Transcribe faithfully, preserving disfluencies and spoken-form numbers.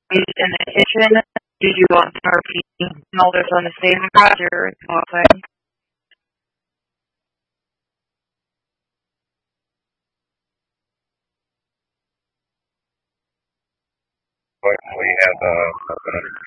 in the kitchen? Did you want to repeat molders on the same garage or outside? But we have uh,